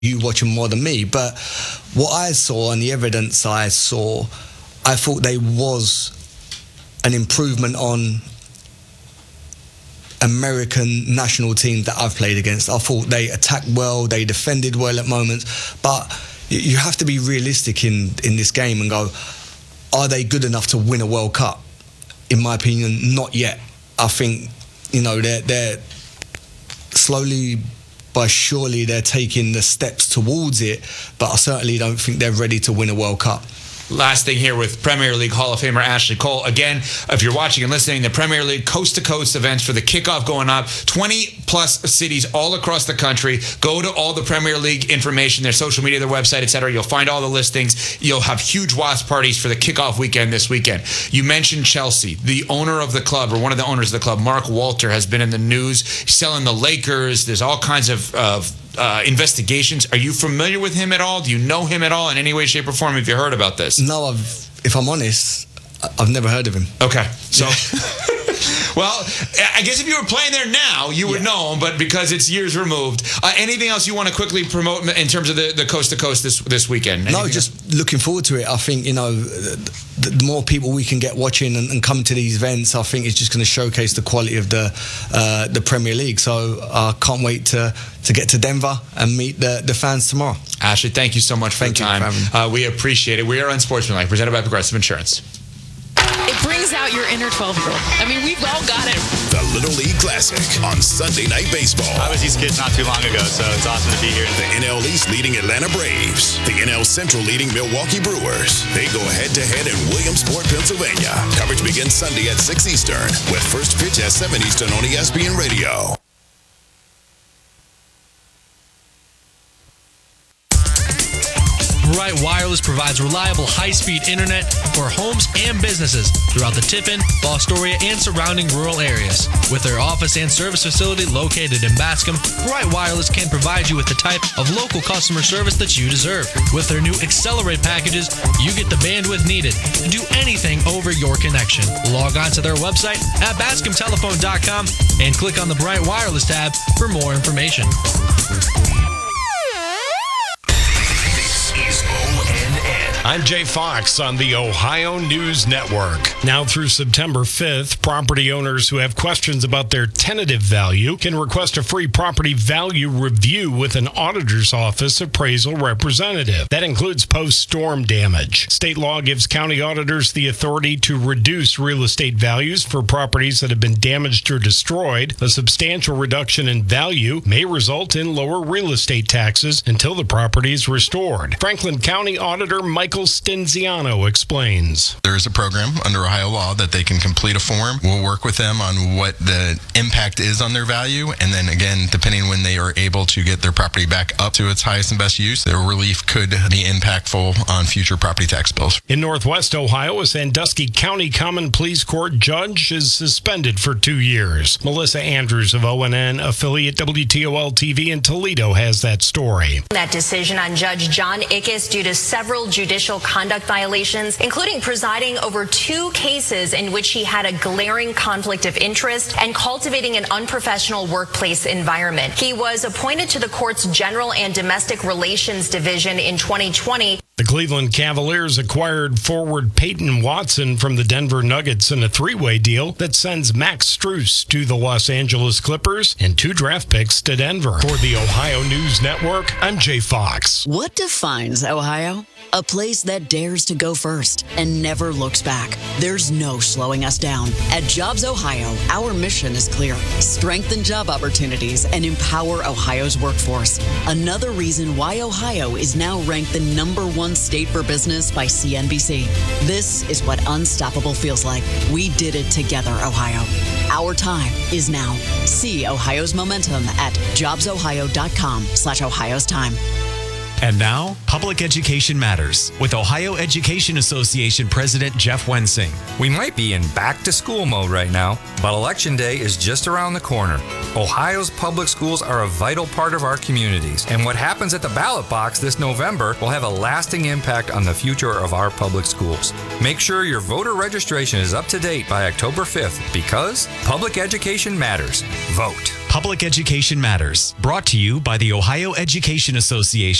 You watch them more than me, but what I saw and the evidence I saw, I thought there was an improvement on American national teams that I've played against. I thought they attacked well, they defended well at moments, but you have to be realistic in this game and go, are they good enough to win a World Cup? In my opinion, not yet. I think, they're slowly but surely they're taking the steps towards it, but I certainly don't think they're ready to win a World Cup. Last thing here with Premier League Hall of Famer Ashley Cole. Again, if you're watching and listening, the Premier League coast-to-coast events for the kickoff going up. 20-plus cities all across the country. Go to all the Premier League information, their social media, their website, etc. You'll find all the listings. You'll have huge watch parties for the kickoff weekend this weekend. You mentioned Chelsea. The owner of the club, or one of the owners of the club, Mark Walter, has been in the news. He's selling the Lakers. There's all kinds of investigations. Are you familiar with him at all? Do you know him at all in any way, shape, or form? Have you heard about this? No, if I'm honest, I've never heard of him. Okay, so well, I guess if you were playing there now, you would know him, but because it's years removed. Anything else you want to quickly promote in terms of the coast to coast this weekend? Anything just looking forward to it. I think the more people we can get watching and come to these events, I think it's just going to showcase the quality of the Premier League. So I can't wait to get to Denver and meet the fans tomorrow. Ashley, thank you so much for the time. We appreciate it. We are Unsportsmanlike, presented by Progressive Insurance. It brings out your inner 12-year-old. I mean, we've all got it. The Little League Classic on Sunday Night Baseball. I was these kids not too long ago, so it's awesome to be here. The NL East leading Atlanta Braves. The NL Central leading Milwaukee Brewers. They go head-to-head in Williamsport, Pennsylvania. Coverage begins Sunday at 6 Eastern, with first pitch at 7 Eastern on ESPN Radio. Bright Wireless provides reliable high-speed internet for homes and businesses throughout the Tiffin, Fostoria, and surrounding rural areas. With their office and service facility located in Bascom, Bright Wireless can provide you with the type of local customer service that you deserve. With their new Accelerate packages, you get the bandwidth needed to do anything over your connection. Log on to their website at bascomtelephone.com and click on the Bright Wireless tab for more information. I'm Jay Fox on the Ohio News Network. Now through September 5th, property owners who have questions about their tentative value can request a free property value review with an auditor's office appraisal representative. That includes post-storm damage. State law gives county auditors the authority to reduce real estate values for properties that have been damaged or destroyed. A substantial reduction in value may result in lower real estate taxes until the property is restored. Franklin County Auditor Michael Stenziano explains. There is a program under Ohio law that they can complete a form. We'll work with them on what the impact is on their value, and then again, depending when they are able to get their property back up to its highest and best use, their relief could be impactful on future property tax bills. In Northwest Ohio, a Sandusky County Common Pleas Court judge is suspended for 2 years. Melissa Andrews of ONN affiliate WTOL-TV in Toledo has that story. That decision on Judge John Ickes due to several judicial conduct violations, including presiding over 2 cases in which he had a glaring conflict of interest and cultivating an unprofessional workplace environment. He was appointed to the court's General and Domestic Relations Division in 2020. The Cleveland Cavaliers acquired forward Peyton Watson from the Denver Nuggets in a 3-way deal that sends Max Strus to the Los Angeles Clippers and 2 draft picks to Denver. For the Ohio News Network, I'm Jay Fox. What defines Ohio? A place that dares to go first and never looks back. There's no slowing us down. At Jobs Ohio, our mission is clear. Strengthen job opportunities and empower Ohio's workforce. Another reason why Ohio is now ranked the #1 state for business by CNBC. This is what unstoppable feels like. We did it together, Ohio. Our time is now. See Ohio's momentum at jobsohio.com/Ohio's time. And now, Public Education Matters with Ohio Education Association President Jeff Wensing. We might be in back-to-school mode right now, but Election Day is just around the corner. Ohio's public schools are a vital part of our communities, and what happens at the ballot box this November will have a lasting impact on the future of our public schools. Make sure your voter registration is up to date by October 5th because public education matters. Vote. Public Education Matters, brought to you by the Ohio Education Association.